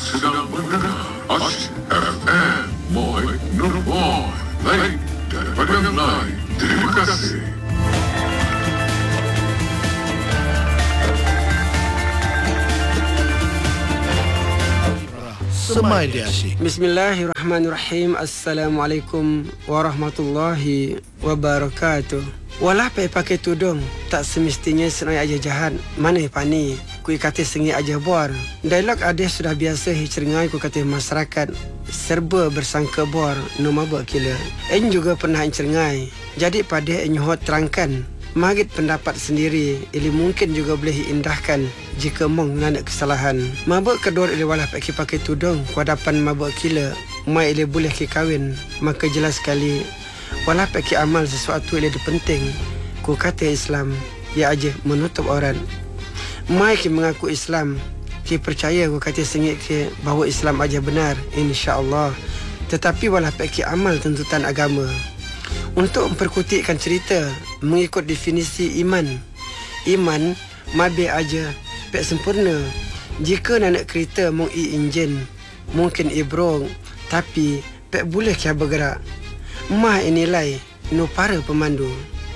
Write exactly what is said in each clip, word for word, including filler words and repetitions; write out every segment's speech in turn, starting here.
sedang mendengar Asyik F M. Moy Nur Moy. Lain daripada yang lain. Terima kasih. Semai dia asyik. Bismillahirrahmanirrahim. Assalamualaikum warahmatullahi wabarakatuh. Walah pay pakai tudung, tak semestinya senai aja jahat. Mana pani? Kui kata sengit aja bor. Dialog ada sudah biasa hicergai ku kata masyarakat. Serba bersangka bor, no mabak kila. En juga pernah hicergai. Jadi pada en hot terangkan. Magit pendapat sendiri, ili mungkin juga boleh indahkan jika mong nak kesalahan. Mabuk kedua ili walah pakai pakai tudung, kuadapan mabuk kila, mai ili boleh ke kahwin. Maka jelas sekali, walah pakai amal sesuatu ili penting. Ku kata Islam, ya aja menutup orang. Mai ki mengaku Islam, ki percaya ku kata sengit ki bahawa Islam aja benar, insya-Allah. Tetapi walah pakai amal tuntutan agama. Untuk memperkutikkan cerita mengikut definisi iman. Iman mabe aja pek sempurna. Jika nak kereta mung i enjin, mungkin i brong, tapi pek boleh kia bergerak. Mah inilai no para pemandu.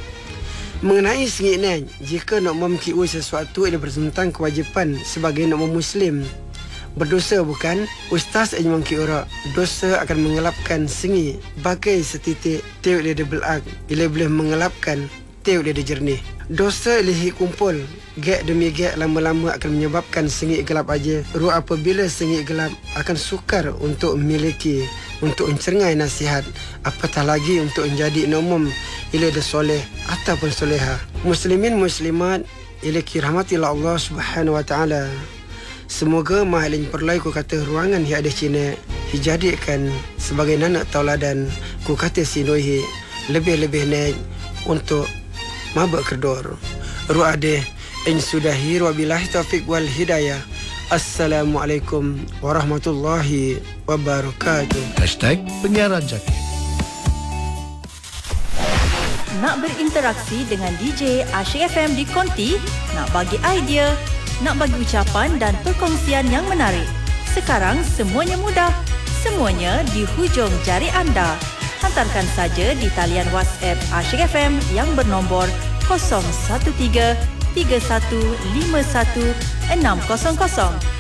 Mengenai sengit ni, jika nak memkiu sesuatu yang bertentang kewajipan sebagai nak muslim, berdosa bukan? Ustaz yang mengkiura dosa akan mengelapkan sengi bagai setitik tewek dia belak. Ia boleh mengelapkan tewek dia jernih. Dosa lihi kumpul gek demi gek lama-lama akan menyebabkan sengit gelap aja. Ru apabila sengit gelap akan sukar untuk memiliki, untuk mencergai nasihat, apatah lagi untuk menjadi umum ila dah soleh ataupun soleha. Muslimin muslimat ila kirahmatillah Allah Subhanahu wa taala. Semoga mahalin perlai ku kata ruangan yang ada Cina dijadikan sebagai nanak tauladan ku kata sinoi lebih-lebih naik untuk mabak kedor. Ru ade in sudahi wabillahi taufik wal hidayah. Assalamualaikum warahmatullahi wabarakatuh. Hashtag Penyiaran Jaki. Nak berinteraksi dengan D J Asyik F M di Konti? Nak bagi idea? Nak bagi ucapan dan perkongsian yang menarik? Sekarang semuanya mudah. Semuanya di hujung jari anda. Hantarkan saja di talian WhatsApp Asyik F M yang bernombor kosong satu tiga tiga satu lima satu enam kosong kosong.